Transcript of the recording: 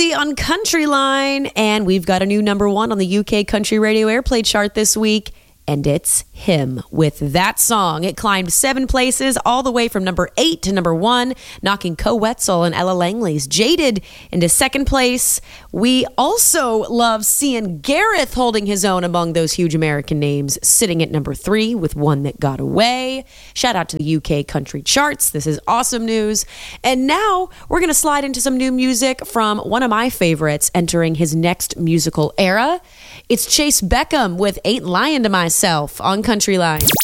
Rosie on Country Line, and we've got a new number one on the UK Country Radio Airplay chart this week, and it's him with that song. It climbed 7 places all the way from number 8 to number 1, knocking Co Wetzel and Ella Langley's Jaded into second place. We also love seeing Gareth holding his own among those huge American names, sitting at number 3 with One That Got Away. Shout out to the UK country charts. This is awesome news. And now we're going to slide into some new music from one of my favorites entering his next musical era. It's Chase Beckham with Ain't Lying to Myself on Country Line.